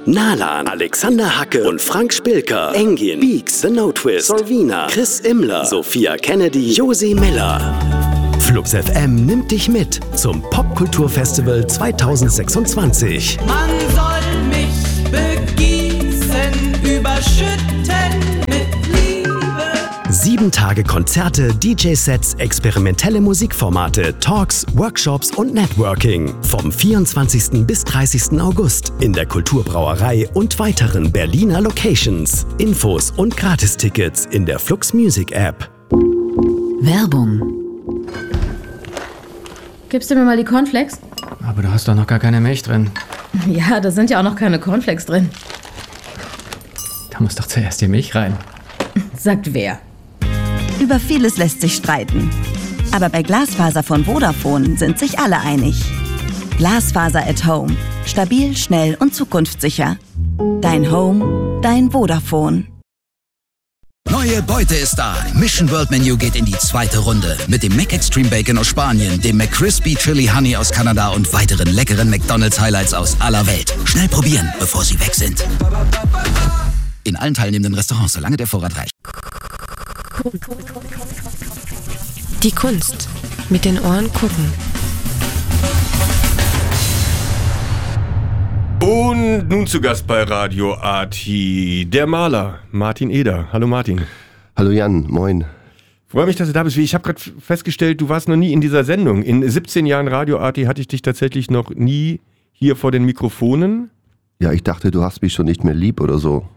Nalan, Alexander Hacke und Frank Spilker, Engin, Beaks, The No Twist, Solvina, Chris Immler, Sophia Kennedy, Josi Miller. Flux FM nimmt dich mit zum Popkulturfestival 2026. Man soll mich begießen, überschütten mit Liebe. 7 Tage Konzerte, DJ-Sets, experimentelle Musikformate, Talks, Workshops und Networking. Vom 24. bis 30. August in der Kulturbrauerei und weiteren Berliner Locations. Infos und Gratistickets in der Flux Music App. Werbung. Gibst du mir mal die Cornflakes? Aber du hast doch noch gar keine Milch drin. Ja, da sind ja auch noch keine Cornflakes drin. Da muss doch zuerst die Milch rein. Sagt wer? Über vieles lässt sich streiten. Aber bei Glasfaser von Vodafone sind sich alle einig. Glasfaser at Home. Stabil, schnell und zukunftssicher. Dein Home, dein Vodafone. Neue Beute ist da. Mission World Menu geht in die 2. Runde. Mit dem McExtreme Bacon aus Spanien, dem McCrispy Chili Honey aus Kanada und weiteren leckeren McDonald's Highlights aus aller Welt. Schnell probieren, bevor sie weg sind. In allen teilnehmenden Restaurants, solange der Vorrat reicht. Die Kunst. Mit den Ohren gucken. Und nun zu Gast bei Radio Arti, der Maler Martin Eder. Hallo Martin. Hallo Jan, moin. Freue mich, dass du da bist. Ich habe gerade festgestellt, du warst noch nie in dieser Sendung. In 17 Jahren Radio Arti hatte ich dich tatsächlich noch nie hier vor den Mikrofonen. Ja, ich dachte, du hast mich schon nicht mehr lieb oder so.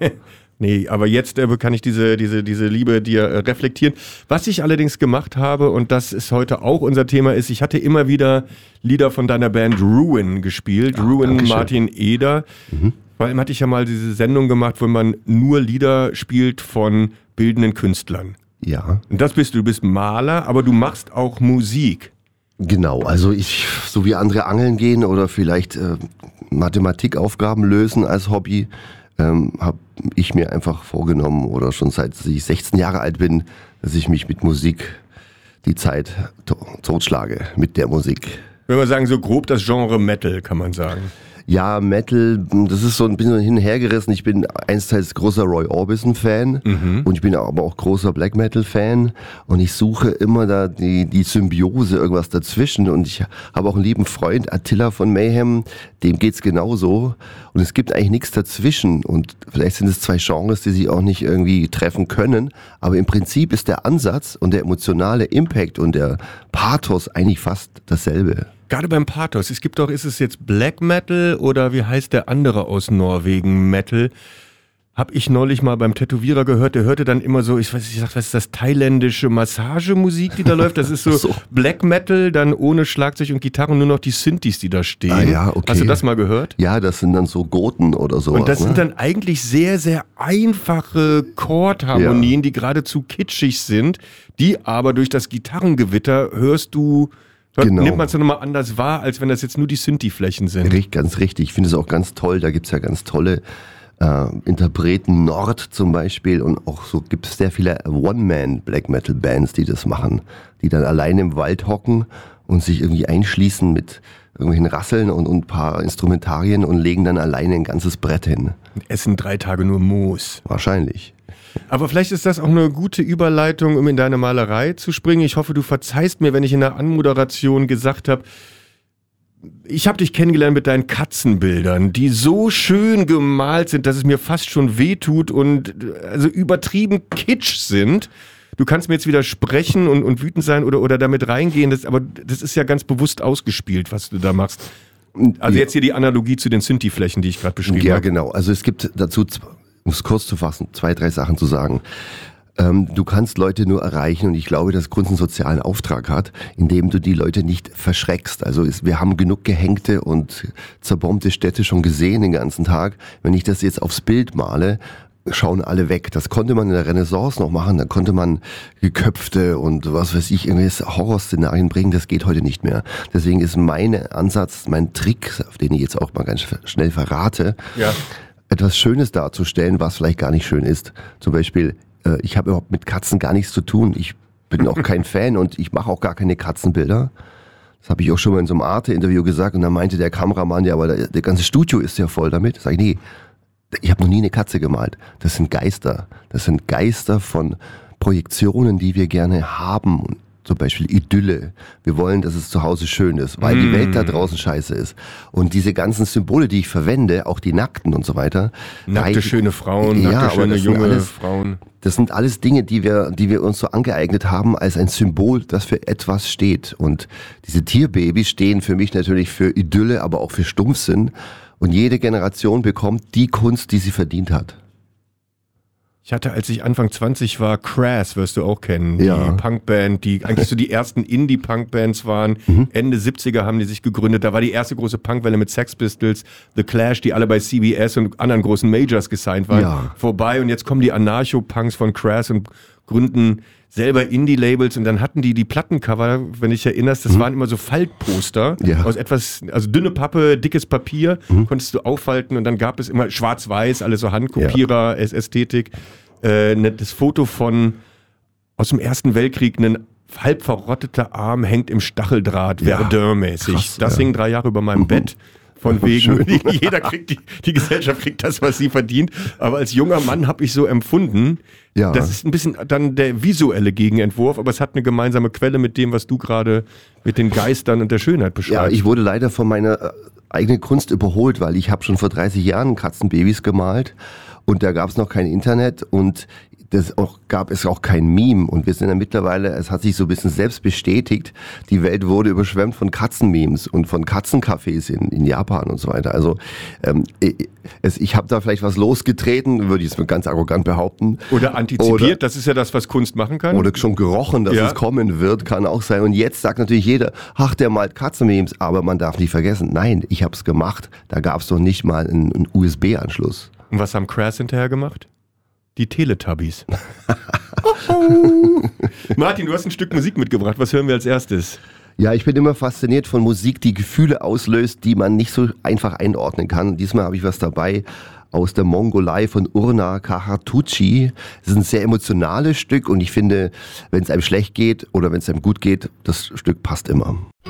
Nee, aber jetzt kann ich diese Liebe dir reflektieren. Was ich allerdings gemacht habe, und das ist heute auch unser Thema, ist, ich hatte immer wieder Lieder von deiner Band Ruin gespielt. Ruin, Martin Eder. Vor allem hatte ich ja mal diese Sendung gemacht, wo man nur Lieder spielt von bildenden Künstlern. Ja. Und das bist du. Du bist Maler, aber du machst auch Musik. Genau, also so wie andere angeln gehen oder vielleicht Mathematikaufgaben lösen als Hobby, habe ich mir einfach vorgenommen oder schon seit ich 16 Jahre alt bin, dass ich mich mit Musik die Zeit totschlage mit der Musik. Wenn wir sagen, so grob das Genre Metal, kann man sagen. Ja, Metal, das ist so ein bisschen hin und her gerissen. Ich bin einsteils großer Roy Orbison-Fan und ich bin aber auch großer Black Metal-Fan und ich suche immer da die Symbiose, irgendwas dazwischen und ich habe auch einen lieben Freund, Attila von Mayhem, dem geht's genauso und es gibt eigentlich nichts dazwischen und vielleicht sind es 2 Genres, die sich auch nicht irgendwie treffen können, aber im Prinzip ist der Ansatz und der emotionale Impact und der Pathos eigentlich fast dasselbe. Gerade beim Pathos, ist es jetzt Black Metal oder wie heißt der andere aus Norwegen, Metal? Hab ich neulich mal beim Tätowierer gehört, der hörte dann immer so, was ist das, thailändische Massagemusik, die da läuft? Das ist so Black Metal, dann ohne Schlagzeug und Gitarre, nur noch die Synthes, die da stehen. Ah ja, okay. Hast du das mal gehört? Ja, das sind dann so Goten oder sowas. Und das sind dann eigentlich sehr, sehr einfache Chordharmonien, die geradezu kitschig sind, die aber durch das Gitarrengewitter Genau. Nimmt man es ja nochmal anders wahr, als wenn das jetzt nur die Synthi-Flächen sind. Ganz richtig. Ich finde es auch ganz toll. Da gibt es ja ganz tolle Interpreten, Nord zum Beispiel. Und auch so gibt es sehr viele One-Man-Black-Metal-Bands, die das machen. Die dann allein im Wald hocken und sich irgendwie einschließen mit irgendwelchen Rasseln und ein paar Instrumentarien und legen dann alleine ein ganzes Brett hin. Und essen 3 Tage nur Moos. Wahrscheinlich. Aber vielleicht ist das auch eine gute Überleitung, um in deine Malerei zu springen. Ich hoffe, du verzeihst mir, wenn ich in der Anmoderation gesagt habe, ich habe dich kennengelernt mit deinen Katzenbildern, die so schön gemalt sind, dass es mir fast schon wehtut und also übertrieben kitsch sind. Du kannst mir jetzt widersprechen und wütend sein oder damit reingehen, aber das ist ja ganz bewusst ausgespielt, was du da machst. Also jetzt hier die Analogie zu den Synthi-Flächen, die ich gerade beschrieben habe. Ja, genau. Also es gibt dazu, um es kurz zu fassen, 2, 3 Sachen zu sagen. Du kannst Leute nur erreichen und ich glaube, dass Kunst einen sozialen Auftrag hat, indem du die Leute nicht verschreckst. Also wir haben genug gehängte und zerbombte Städte schon gesehen den ganzen Tag. Wenn ich das jetzt aufs Bild male, schauen alle weg. Das konnte man in der Renaissance noch machen. Da konnte man Geköpfte und was weiß ich, irgendwelche Horrorszenarien bringen. Das geht heute nicht mehr. Deswegen ist mein Ansatz, mein Trick, auf den ich jetzt auch mal ganz schnell verrate, etwas Schönes darzustellen, was vielleicht gar nicht schön ist. Zum Beispiel, ich habe überhaupt mit Katzen gar nichts zu tun. Ich bin auch kein Fan und ich mache auch gar keine Katzenbilder. Das habe ich auch schon mal in so einem Arte-Interview gesagt und dann meinte der Kameramann, ja, aber der ganze Studio ist ja voll damit. Sag ich, nee, ich habe noch nie eine Katze gemalt. Das sind Geister. Das sind Geister von Projektionen, die wir gerne haben. Zum Beispiel Idylle. Wir wollen, dass es zu Hause schön ist, weil die Welt da draußen scheiße ist. Und diese ganzen Symbole, die ich verwende, auch die Nackten und so weiter. Nackte schöne Frauen, nackte schöne junge Frauen. Das sind alles Dinge, die wir uns so angeeignet haben als ein Symbol, das für etwas steht. Und diese Tierbabys stehen für mich natürlich für Idylle, aber auch für Stumpfsinn. Und jede Generation bekommt die Kunst, die sie verdient hat. Ich hatte, als ich Anfang 20 war, Crass, wirst du auch kennen, die Punkband, die eigentlich so die ersten Indie-Punk-Bands waren. Ende 70er haben die sich gegründet. Da war die erste große Punkwelle mit Sex Pistols, The Clash, die alle bei CBS und anderen großen Majors gesigned waren, vorbei. Und jetzt kommen die Anarcho-Punks von Crass und gründen selber Indie-Labels. Und dann hatten die Plattencover, wenn ich erinnerst, das waren immer so Faltposter aus etwas, also dünne Pappe, dickes Papier, konntest du aufhalten und dann gab es immer schwarz-weiß, alles so Handkopierer, Ästhetik. Das Foto von aus dem Ersten Weltkrieg, ein halb verrotteter Arm hängt im Stacheldraht, Verdun-mäßig. Das hing 3 Jahre über meinem Bett. Von wegen, jeder kriegt, die Gesellschaft kriegt das, was sie verdient. Aber als junger Mann habe ich so empfunden, das ist ein bisschen dann der visuelle Gegenentwurf, aber es hat eine gemeinsame Quelle mit dem, was du gerade mit den Geistern und der Schönheit beschreibst. Ja, ich wurde leider von meiner eigenen Kunst überholt, weil ich habe schon vor 30 Jahren Katzenbabys gemalt und da gab es noch kein Internet und gab es auch kein Meme und wir sind ja mittlerweile, es hat sich so ein bisschen selbst bestätigt, die Welt wurde überschwemmt von Katzenmemes und von Katzencafés in Japan und so weiter. Also ich habe da vielleicht was losgetreten, würde ich es ganz arrogant behaupten. Oder antizipiert, das ist ja das, was Kunst machen kann. Oder schon gerochen, dass es kommen wird, kann auch sein. Und jetzt sagt natürlich jeder, ach, der malt Katzenmemes, aber man darf nicht vergessen, nein, ich habe es gemacht, da gab es doch nicht mal einen USB-Anschluss. Und was haben Crass hinterher gemacht? Die Teletubbies. Martin, du hast ein Stück Musik mitgebracht. Was hören wir als erstes? Ja, ich bin immer fasziniert von Musik, die Gefühle auslöst, die man nicht so einfach einordnen kann. Und diesmal habe ich was dabei aus der Mongolei von Urna Kahatuchi. Es ist ein sehr emotionales Stück und ich finde, wenn es einem schlecht geht oder wenn es einem gut geht, das Stück passt immer.